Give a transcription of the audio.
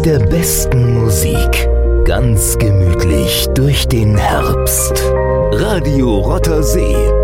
Mit der besten Musik. Ganz gemütlich durch den Herbst. Radio Rotter See.